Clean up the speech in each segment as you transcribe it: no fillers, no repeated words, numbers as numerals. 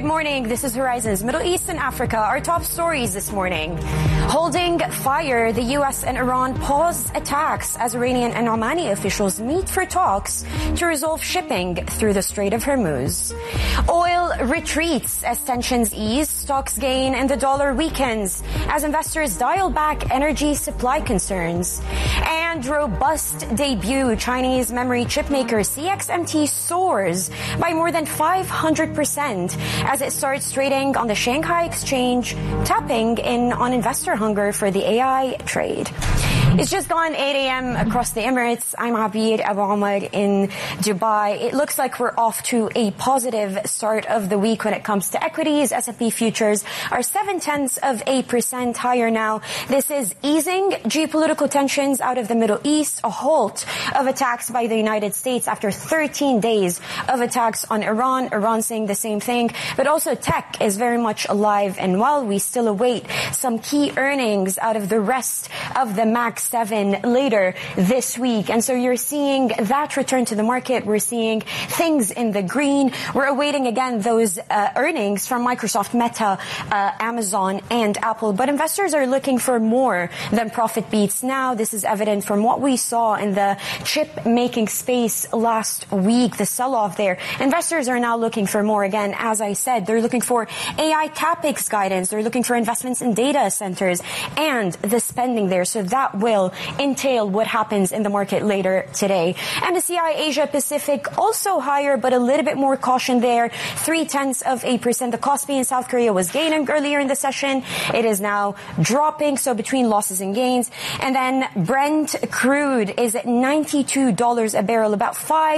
Good morning. This is Horizons Middle East and Africa. Our top stories this morning. Holding fire, the U.S. and Iran pause attacks as Iranian and Omani officials meet for talks to resolve shipping through the Strait of Hormuz. Oil retreats as tensions ease, stocks gain, and the dollar weakens as investors dial back energy supply concerns. And robust debut, Chinese memory chip maker CXMT soars by more than 500% as it starts trading on the Shanghai Exchange, tapping in on investor hunger for the AI trade. It's just gone 8 a.m. across the Emirates. I'm Abir Abu Omar in Dubai. It looks like we're off to a positive start of the week when it comes to equities. S&P futures are 0.7% higher now. This is easing geopolitical tensions out of the Middle East, a halt of attacks by the United States after 13 days of attacks on Iran. Iran saying the same thing, but also tech is very much alive and well. We still await some key earnings out of the rest of the Max 7 later this week. And so you're seeing that return to the market. We're seeing things in the green. We're awaiting again those earnings from Microsoft, Meta, Amazon, and Apple. But investors are looking for more than profit beats now. This is evident from what we saw in the chip making space last week, the sell-off there. Investors are now looking for more. Again, as I said, they're looking for AI CapEx guidance. They're looking for investments in data centers and the spending there. So that will entail what happens in the market later today. MSCI Asia Pacific also higher, but a little bit more caution there. 0.3%. The Kospi in South Korea was gaining earlier in the session. It is now dropping, so between losses and gains. And then Brent crude is at $92 a barrel, about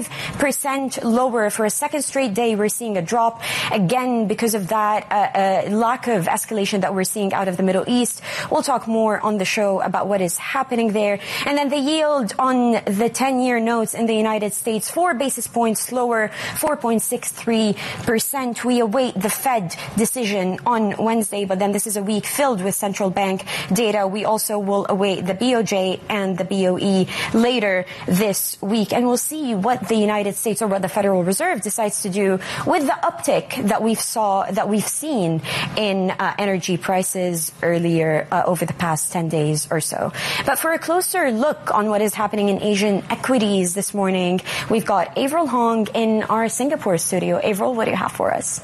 5% lower for a second straight day. We're seeing a drop again because of that lack of escalation that we're seeing out of the Middle East. We'll talk more on the show about what is happening there. And then the yield on the 10-year notes in the United States, 4 basis points lower, 4.63%. We await the Fed decision on Wednesday, but then this is a week filled with central bank data. We also will await the BOJ and the BOE later this week. And we'll see what the United States or what the Federal Reserve decides to do with the uptick that we've seen in energy prices earlier over the past 10 days or so. But for a closer look on what is happening in Asian equities this morning, we've got Avril Hong in our Singapore studio. Avril, what do you have for us?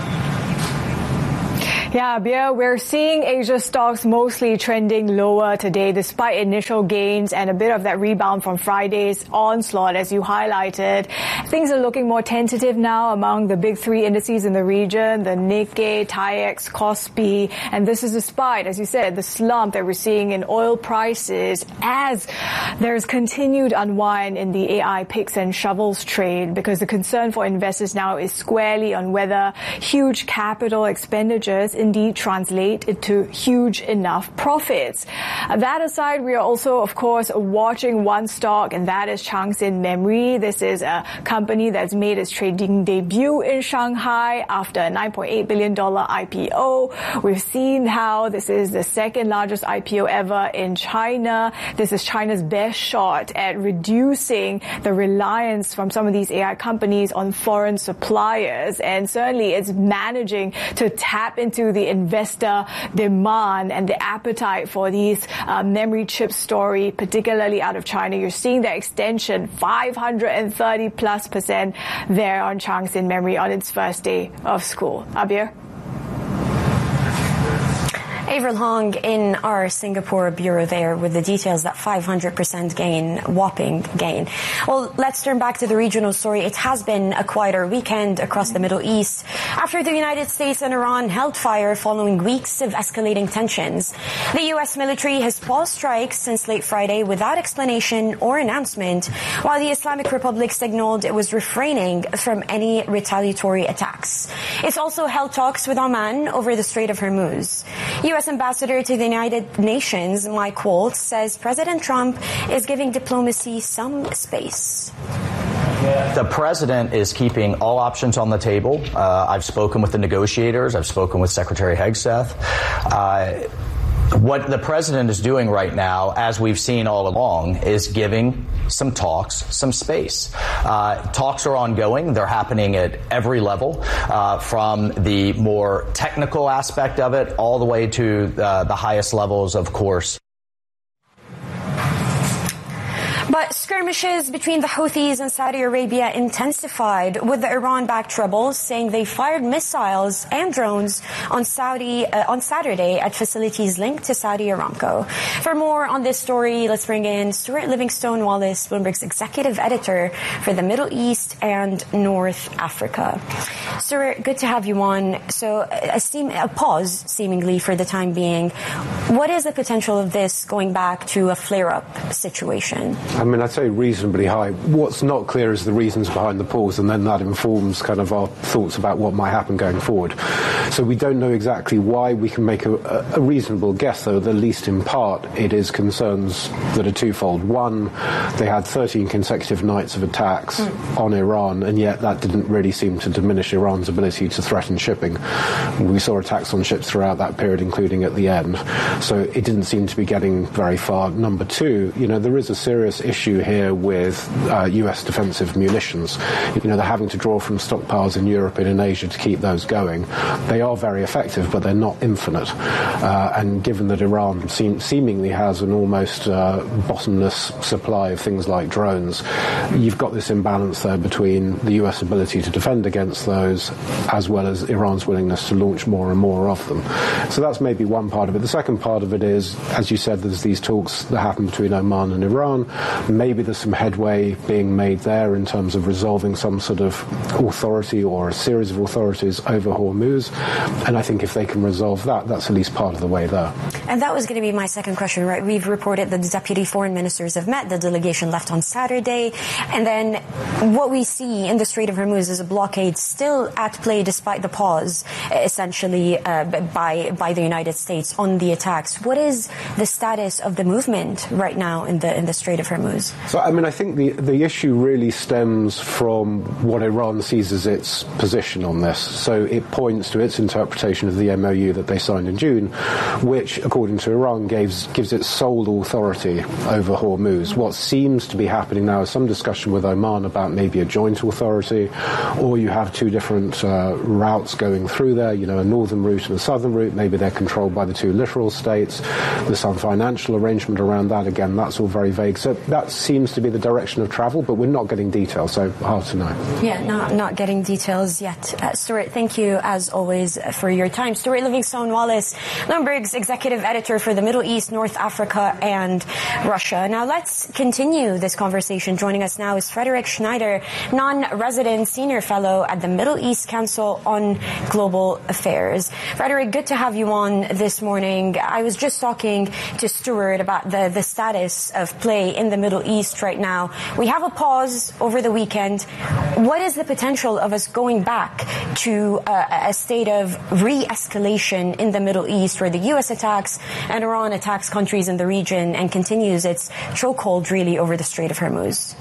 Yeah, Bia, we're seeing Asia stocks mostly trending lower today despite initial gains and a bit of that rebound from Friday's onslaught, as you highlighted. Things are looking more tentative now among the big three indices in the region, the Nikkei, TAIEX, Kospi, and this is despite, as you said, the slump that we're seeing in oil prices as there's continued unwind in the AI picks and shovels trade, because the concern for investors now is squarely on whether huge capital expenditures indeed translate into huge enough profits. That aside, we are also, of course, watching one stock, and that is Changxin Memory. This is a company that's made its trading debut in Shanghai after a $9.8 billion IPO. We've seen how this is the second largest IPO ever in China. This is China's best shot at reducing the reliance from some of these AI companies on foreign suppliers, and certainly it's managing to tap into the investor demand and the appetite for these memory chip story, particularly out of China. You're seeing the extension 530+% there on Changxin Memory on its first day of school. Abir? Avril Hong in our Singapore bureau there with the details, that 500% gain, whopping gain. Well, let's turn back to the regional story. It has been a quieter weekend across the Middle East after the United States and Iran held fire following weeks of escalating tensions. The U.S. military has paused strikes since late Friday without explanation or announcement, while the Islamic Republic signaled it was refraining from any retaliatory attacks. It's also held talks with Oman over the Strait of Hormuz. U.S. Ambassador to the United Nations, Mike Waltz, says President Trump is giving diplomacy some space. The president is keeping all options on the table. I've spoken with the negotiators. I've spoken with Secretary Hegseth. What the president is doing right now, as we've seen all along, is giving some talks, some space. Talks are ongoing. They're happening at every level, from the more technical aspect of it all the way to the highest levels, of course. But skirmishes between the Houthis and Saudi Arabia intensified, with the Iran-backed rebels saying they fired missiles and drones on Saturday at facilities linked to Saudi Aramco. For more on this story, let's bring in Stuart Livingstone-Wallace, Bloomberg's executive editor for the Middle East and North Africa. Stuart, good to have you on. So a pause, seemingly, for the time being. What is the potential of this going back to a flare-up situation? I mean, I'd say reasonably high. What's not clear is the reasons behind the pause, and then that informs kind of our thoughts about what might happen going forward. So we don't know exactly why. We can make a reasonable guess, though, that at least in part it is concerns that are twofold. One, they had 13 consecutive nights of attacks on Iran, and yet that didn't really seem to diminish Iran's ability to threaten shipping. We saw attacks on ships throughout that period, including at the end. So it didn't seem to be getting very far. Number two, there is a serious issue here with US defensive munitions. They're having to draw from stockpiles in Europe and in Asia to keep those going. They are very effective, but they're not infinite. And given that Iran seemingly has an almost bottomless supply of things like drones, you've got this imbalance there between the US ability to defend against those as well as Iran's willingness to launch more and more of them. So that's maybe one part of it. The second part of it is, as you said, there's these talks that happen between Oman and Iran. Maybe there's some headway being made there in terms of resolving some sort of authority or a series of authorities over Hormuz. And I think if they can resolve that, that's at least part of the way there. And that was going to be my second question, right? We've reported that the deputy foreign ministers have met. The delegation left on Saturday. And then what we see in the Strait of Hormuz is a blockade still at play despite the pause, essentially, by the United States on the attacks. What is the status of the movement right now in the Strait of Hormuz? So, I think the issue really stems from what Iran sees as its position on this. So it points to its interpretation of the MOU that they signed in June, which, according to Iran, gives it sole authority over Hormuz. What seems to be happening now is some discussion with Oman about maybe a joint authority, or you have two different routes going through there, a northern route and a southern route. Maybe they're controlled by the two littoral states. There's some financial arrangement around that. Again, that's all very vague. So that seems to be the direction of travel, but we're not getting details, so hard to know. Yeah, not getting details yet. Stuart, thank you, as always, for your time. Stuart Livingstone-Wallace, Bloomberg's executive editor for the Middle East, North Africa, and Russia. Now, let's continue this conversation. Joining us now is Frederick Schneider, non-resident senior fellow at the Middle East Council on Global Affairs. Frederick, good to have you on this morning. I was just talking to Stuart about the status of play in the Middle East right now. We have a pause over the weekend. What is the potential of us going back to a state of re-escalation in the Middle East, where the U.S. attacks and Iran attacks countries in the region and continues its chokehold, really, over the Strait of Hormuz?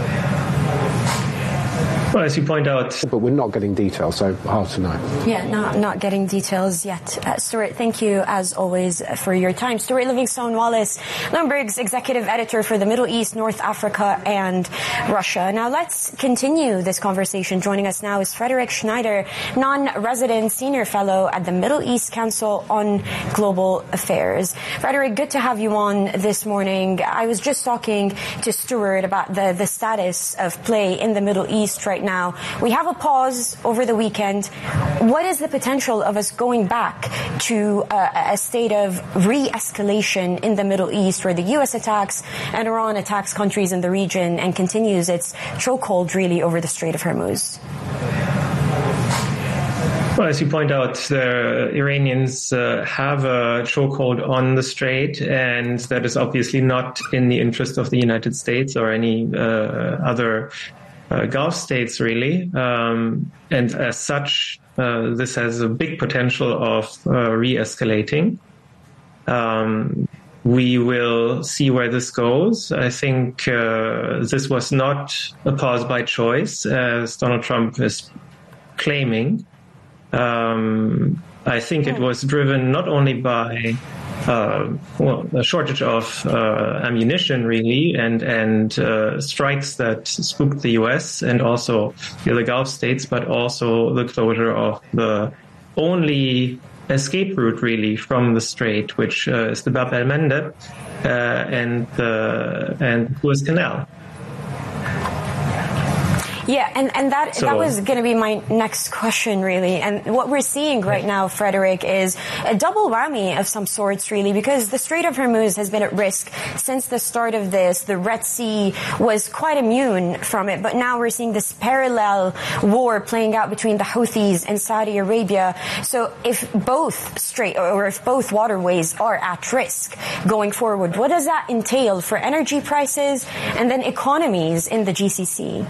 Well, as you point out, but we're not getting details, so hard to know. Yeah, not getting details yet. Stuart, thank you, as always, for your time. Stuart Livingstone-Wallace, Bloomberg's executive editor for the Middle East, North Africa, and Russia. Now, let's continue this conversation. Joining us now is Frederick Schneider, non-resident senior fellow at the Middle East Council on Global Affairs. Frederick, good to have you on this morning. I was just talking to Stuart about the status of play in the Middle East right now. We have a pause over the weekend. What is the potential of us going back to a state of re-escalation in the Middle East, where the U.S. attacks and Iran attacks countries in the region and continues its chokehold, really, over the Strait of Hormuz? Well, as you point out, the Iranians have a chokehold on the strait, and that is obviously not in the interest of the United States or any other Gulf states, really. And as such, this has a big potential of re-escalating. We will see where this goes. I think this was not a pause by choice, as Donald Trump is claiming. I think it was driven not only by a shortage of ammunition, really, and strikes that spooked the U.S. and also the other Gulf states, but also the closure of the only escape route, really, from the strait, which is the Bab el-Mandeb and the Suez Canal. Yeah, and that was going to be my next question, really. And what we're seeing right now, Frederick, is a double whammy of some sorts, really, because the Strait of Hormuz has been at risk since the start of this. The Red Sea was quite immune from it, but now we're seeing this parallel war playing out between the Houthis and Saudi Arabia. So if both if both waterways are at risk going forward, what does that entail for energy prices and then economies in the GCC?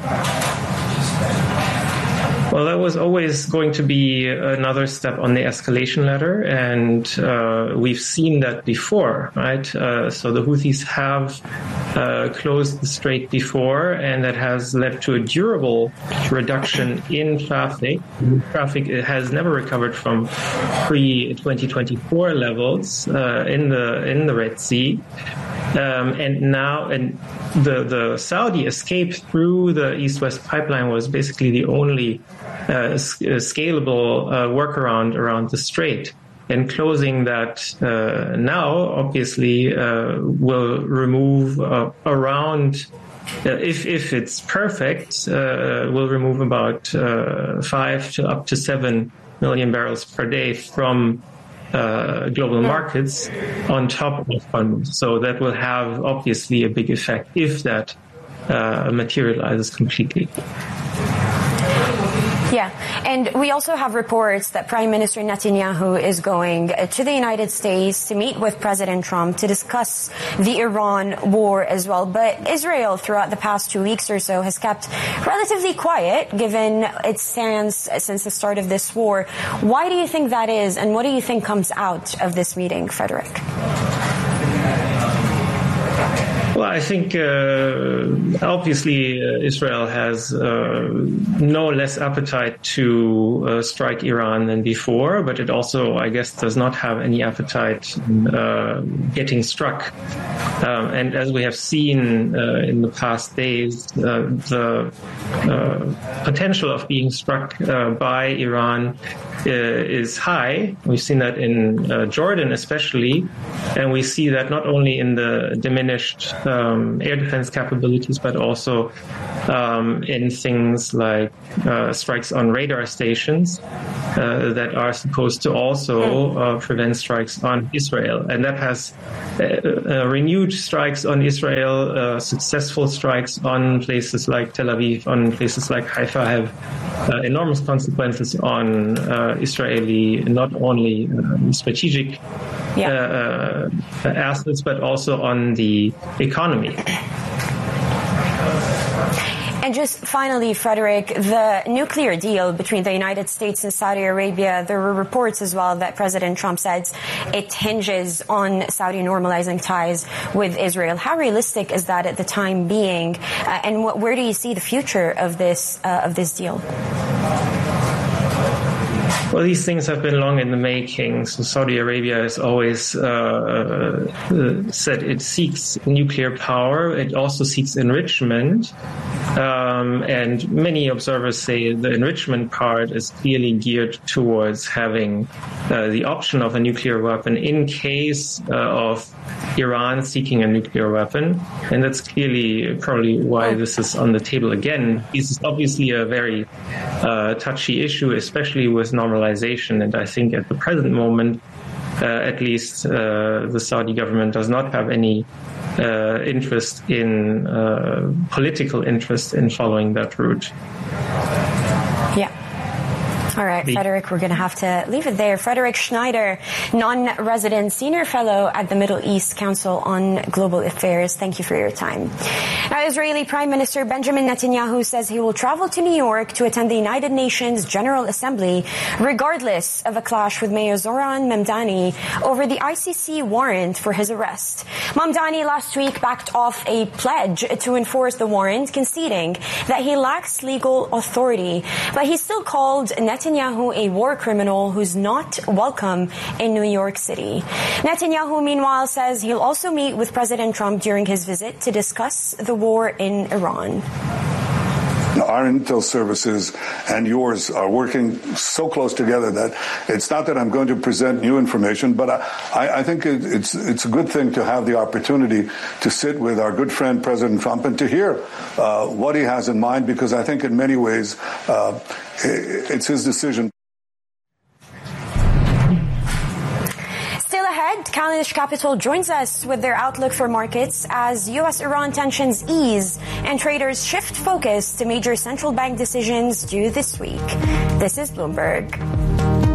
Well, that was always going to be another step on the escalation ladder, and we've seen that before, right? So the Houthis have closed the strait before, and that has led to a durable reduction in traffic. Traffic has never recovered from pre-2024 levels in the Red Sea. And the Saudi escape through the East-West pipeline was basically the only scalable workaround around the strait. And closing that now, obviously, will remove around, if it's perfect, will remove about 5 to up to 7 million barrels per day from global markets on top of Hormuz. So that will have obviously a big effect if that materializes completely. Yeah, and we also have reports that Prime Minister Netanyahu is going to the United States to meet with President Trump to discuss the Iran war as well. But Israel, throughout the past 2 weeks or so, has kept relatively quiet, given its stance since the start of this war. Why do you think that is, and what do you think comes out of this meeting, Frederick? Well, I think obviously Israel has no less appetite to strike Iran than before, but it also, I guess, does not have any appetite in getting struck. And as we have seen in the past days, the potential of being struck by Iran is high. We've seen that in Jordan especially, and we see that not only in the diminished air defense capabilities, but also in things like strikes on radar stations that are supposed to also prevent strikes on Israel. And that has renewed strikes on Israel, successful strikes on places like Tel Aviv, on places like Haifa have enormous consequences on Israeli, not only strategic assets, but also on the economy. And just finally, Frederick, the nuclear deal between the United States and Saudi Arabia, there were reports as well that President Trump said it hinges on Saudi normalizing ties with Israel. How realistic is that at the time being? And where do you see the future of this deal? Well, these things have been long in the making. So Saudi Arabia has always said it seeks nuclear power. It also seeks enrichment. And many observers say the enrichment part is clearly geared towards having the option of a nuclear weapon in case of Iran seeking a nuclear weapon. And that's clearly probably why this is on the table again. This is obviously a very touchy issue, especially with normalization. And I think at the present moment, at least the Saudi government does not have any interest in political interest in following that route. Yeah. All right, Frederick, we're going to have to leave it there. Frederick Schneider, non-resident senior fellow at the Middle East Council on Global Affairs. Thank you for your time. Now, Israeli Prime Minister Benjamin Netanyahu says he will travel to New York to attend the United Nations General Assembly, regardless of a clash with Mayor Zoran Mamdani over the ICC warrant for his arrest. Mamdani last week backed off a pledge to enforce the warrant, conceding that he lacks legal authority, but he still called Netanyahu Netanyahu a war criminal who's not welcome in New York City. Netanyahu, meanwhile, says he'll also meet with President Trump during his visit to discuss the war in Iran. Our intel services and yours are working so close together that it's not that I'm going to present new information, but I think it's a good thing to have the opportunity to sit with our good friend President Trump and to hear what he has in mind, because I think in many ways it's his decision. Kalish Capital joins us with their outlook for markets as U.S.-Iran tensions ease and traders shift focus to major central bank decisions due this week. This is Bloomberg.